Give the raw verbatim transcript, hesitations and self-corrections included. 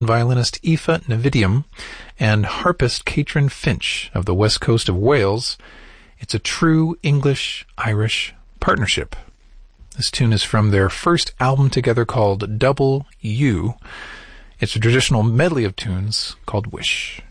violinist Aoife Navidium and harpist Catrin Finch of the west coast of Wales. It's a true English-Irish partnership. This tune is from their first album together called Double U. It's a traditional medley of tunes called Wish.